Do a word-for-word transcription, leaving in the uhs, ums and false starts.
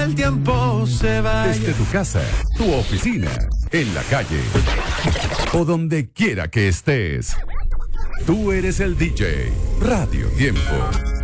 el tiempo se vaya. Desde tu casa, tu oficina, en la calle o donde quiera que estés. Tú eres el D J. Radio Tiempo.